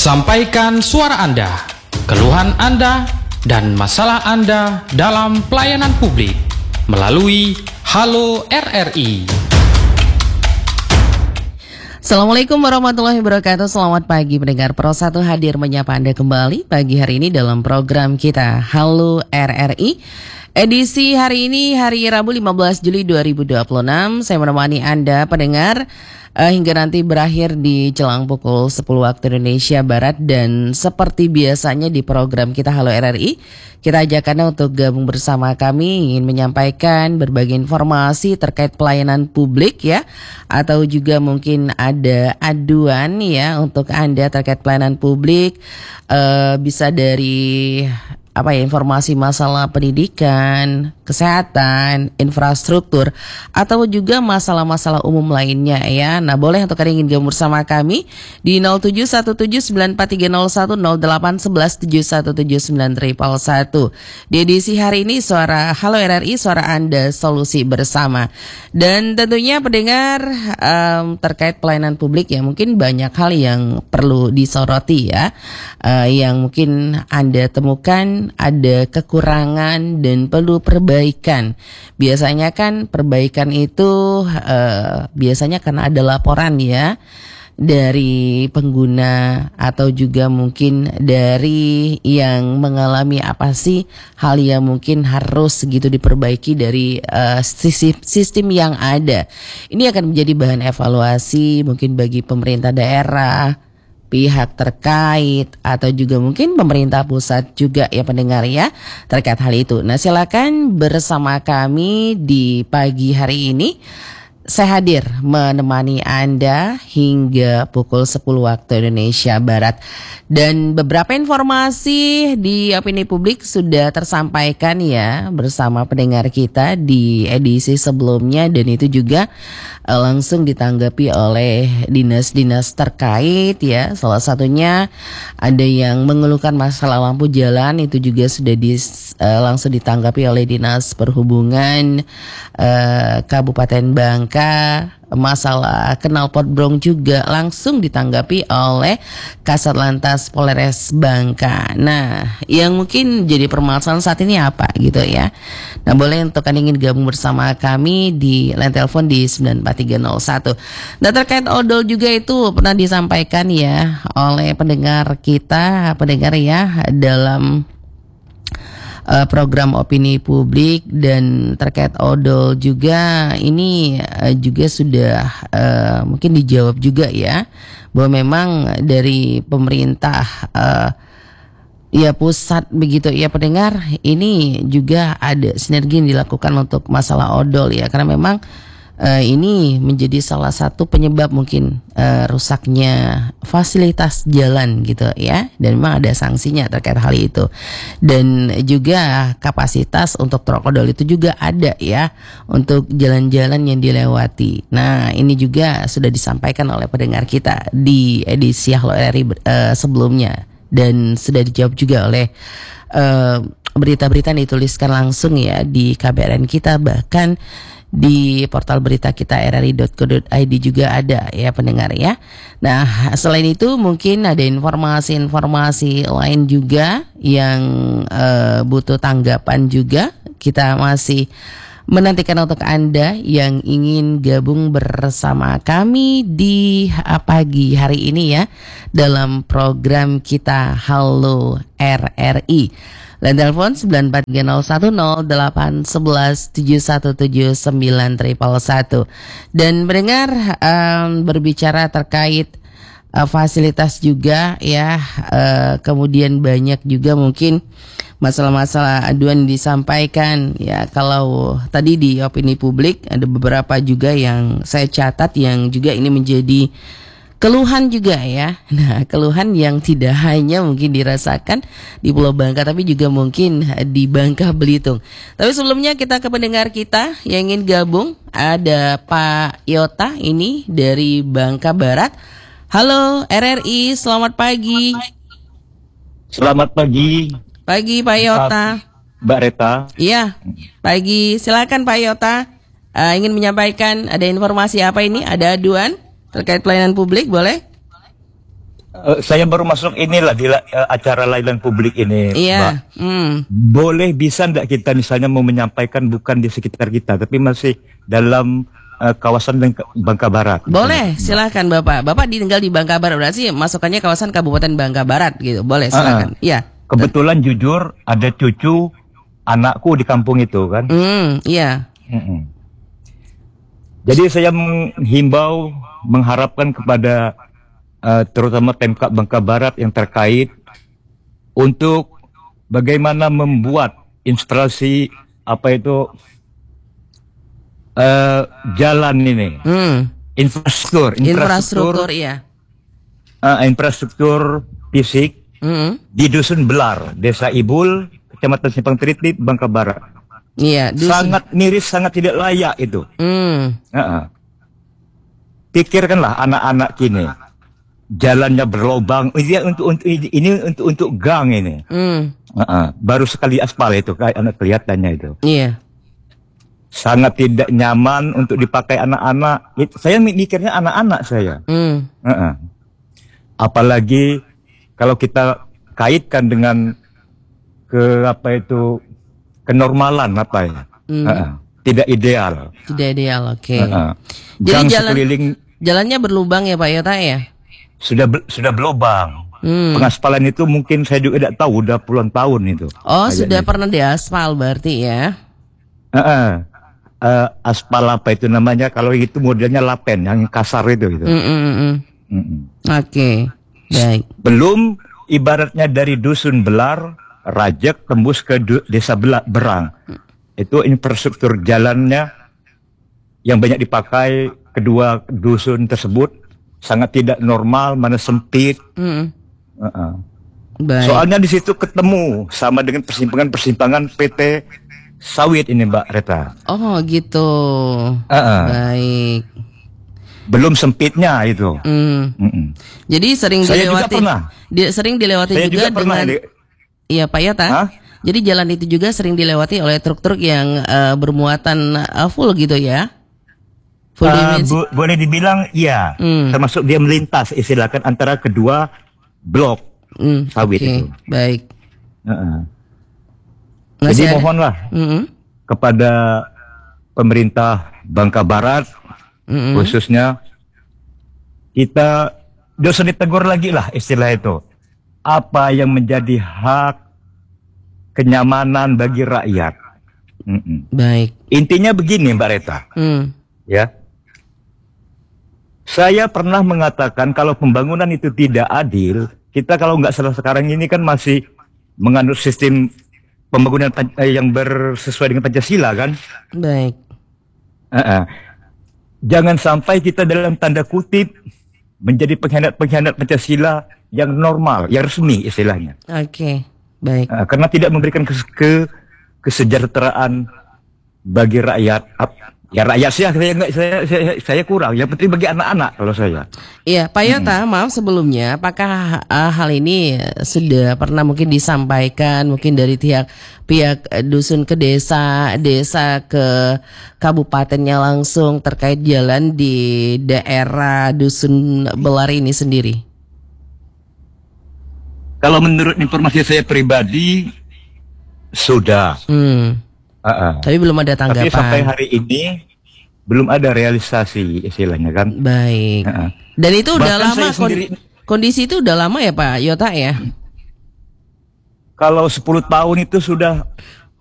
Sampaikan suara Anda, keluhan Anda, dan masalah Anda dalam pelayanan publik melalui Halo RRI. Assalamualaikum warahmatullahi wabarakatuh. Selamat pagi pendengar Pro 1 hadir menyapa Anda kembali pagi hari ini dalam program kita Halo RRI. Edisi hari ini hari Rabu 15 Juli 2026. Saya menemani Anda pendengar hingga nanti berakhir di jelang pukul 10 waktu Indonesia Barat. Dan seperti biasanya di program kita Halo RRI, kita ajak Anda untuk gabung bersama kami, ingin menyampaikan berbagai informasi terkait pelayanan publik ya, atau juga mungkin ada aduan ya untuk Anda terkait pelayanan publik, bisa dari informasi masalah pendidikan, kesehatan, infrastruktur, atau juga masalah-masalah umum lainnya ya. Nah, boleh untuk kalian ingin gabung bersama kami di 0717943010, 0811717911. Di edisi hari ini suara Halo RRI, suara Anda, solusi bersama. Dan tentunya pendengar terkait pelayanan publik ya, mungkin banyak hal yang perlu disoroti ya, yang mungkin Anda temukan ada kekurangan dan perlu perbaikan. Biasanya kan perbaikan itu biasanya karena ada laporan ya dari pengguna atau juga mungkin dari yang mengalami apa sih hal yang mungkin harus gitu diperbaiki dari sistem yang ada. Ini akan menjadi bahan evaluasi mungkin bagi pemerintah daerah, pihak terkait, atau juga mungkin pemerintah pusat juga ya pendengar ya terkait hal itu. Nah, silakan bersama kami di pagi hari ini. Saya hadir menemani Anda hingga pukul 10 waktu Indonesia Barat. Dan beberapa informasi di opini publik sudah tersampaikan ya bersama pendengar kita di edisi sebelumnya, dan itu juga langsung ditanggapi oleh dinas-dinas terkait ya. Salah satunya ada yang mengeluhkan masalah lampu jalan, itu juga sudah langsung ditanggapi oleh Dinas Perhubungan Kabupaten Bangka. Masalah knalpot brong juga langsung ditanggapi oleh Kasat Lantas Polres Bangka. Nah, yang mungkin jadi permasalahan saat ini apa gitu ya. Nah, boleh untuk kalian ingin gabung bersama kami di line telepon di 94301. Nah, terkait odol juga itu pernah disampaikan ya oleh pendengar kita, pendengar ya dalam program opini publik. Dan terkait odol juga ini juga sudah mungkin dijawab juga ya, bahwa memang dari pemerintah ya pusat begitu ya pendengar, ini juga ada sinergi yang dilakukan untuk masalah odol ya, karena memang ini menjadi salah satu penyebab mungkin rusaknya fasilitas jalan gitu ya, dan memang ada sanksinya terkait hal itu. Dan juga kapasitas untuk truk odol itu juga ada ya untuk jalan-jalan yang dilewati. Nah, ini juga sudah disampaikan oleh pendengar kita di edisi Halo RRI sebelumnya, dan sudah dijawab juga oleh berita-berita yang dituliskan langsung ya di KBRN kita, bahkan di portal berita kita rri.co.id juga ada ya pendengar ya. Nah, selain itu mungkin ada informasi-informasi lain juga yang butuh tanggapan juga. Kita masih menantikan untuk Anda yang ingin gabung bersama kami di pagi hari ini ya dalam program kita Halo RRI. Dan telepon 943010811717911. Dan mendengar berbicara terkait fasilitas juga ya, kemudian banyak juga mungkin masalah-masalah aduan disampaikan ya. Kalau tadi di opini publik ada beberapa juga yang saya catat yang juga ini menjadi keluhan juga ya. Nah, keluhan yang tidak hanya mungkin dirasakan di Pulau Bangka, tapi juga mungkin di Bangka Belitung. Tapi sebelumnya kita ke pendengar kita yang ingin gabung. Ada Pak Yota ini dari Bangka Barat. Halo RRI, selamat pagi. Selamat pagi. Pagi Pak Yota. Mbak Reta. Iya, pagi. Silakan Pak Yota. Ingin menyampaikan ada informasi apa ini? Ada aduan terkait pelayanan publik, boleh? Saya baru masuk inilah di acara layanan publik ini, Mbak. Iya. Boleh bisa enggak kita misalnya mau menyampaikan bukan di sekitar kita, tapi masih dalam kawasan Bangka Barat? Boleh, silakan Bapak. Bapak tinggal di Bangka Barat, berarti masukannya kawasan Kabupaten Bangka Barat gitu. Boleh, silakan. Iya. Kebetulan jujur ada cucu anakku di kampung itu kan. Iya. Jadi saya menghimbau, mengharapkan kepada terutama Pemkab Bangka Barat yang terkait untuk bagaimana membuat instalasi jalan ini, infrastruktur Iya. Infrastruktur fisik di Dusun Belar, Desa Ibul, Kecamatan Simpang Tritip, Bangka Barat. Iya. Sangat miris, sangat tidak layak itu. Pikirkanlah anak-anak kini, jalannya berlobang. Ini untuk gang ini. Baru sekali aspal itu, kayak kelihatannya itu. Iya. Sangat tidak nyaman untuk dipakai anak-anak. Saya mikirnya anak-anak saya. Apalagi kalau kita kaitkan dengan kenormalan tidak ideal. Tidak ideal, oke. Gang Jadi jalannya berlubang ya Pak Yota ya? Sudah berlubang. Pengaspalan itu mungkin saya juga tidak tahu, udah puluhan tahun itu. Oh, sudah pernah diaspal berarti ya? Aspal apa itu namanya? Kalau itu modelnya lapen, yang kasar itu. Oke, baik. Belum ibaratnya dari Dusun Belar, Rajek tembus ke Desa Berang. Itu infrastruktur jalannya yang banyak dipakai kedua dusun tersebut sangat tidak normal, mana sempit. Baik. Soalnya di situ ketemu sama dengan persimpangan PT Sawit ini, Mbak Reta. Oh gitu. Baik. Belum sempitnya itu. Jadi sering Saya dilewati. juga pernah. Sering dilewati Saya juga pernah dengan. Iya Pak Yota. Jadi jalan itu juga sering dilewati oleh truk-truk yang bermuatan full gitu ya? Full dimensi. Boleh dibilang iya. Termasuk dia melintas istilahkan antara kedua blok sawit itu. Baik. Jadi mohonlah kepada pemerintah Bangka Barat khususnya, kita dosa ditegur lagi lah istilah itu. Apa yang menjadi hak kenyamanan bagi rakyat. Baik. Intinya begini Mbak Reta. Ya. Saya pernah mengatakan kalau pembangunan itu tidak adil, kita kalau nggak salah sekarang ini kan masih menganut sistem pembangunan yang sesuai dengan Pancasila kan. Baik. Jangan sampai kita dalam tanda kutip menjadi pengkhianat Pancasila yang normal, yang resmi istilahnya. Oke, baik. Karena tidak memberikan kesejahteraan bagi rakyat. Ya rakyat saya kurang. Yang penting bagi anak-anak kalau saya. Iya, Pak Yota, maaf sebelumnya, apakah hal ini sudah pernah mungkin disampaikan mungkin dari pihak dusun ke desa ke kabupatennya langsung terkait jalan di daerah Dusun Belar ini sendiri? Kalau menurut informasi saya pribadi sudah. Tapi belum ada tanggapan. Tapi sampai hari ini belum ada realisasi istilahnya kan. Baik. Dan itu udah Bahkan lama kondisi itu udah lama ya Pak Yota ya? Kalau 10 tahun itu sudah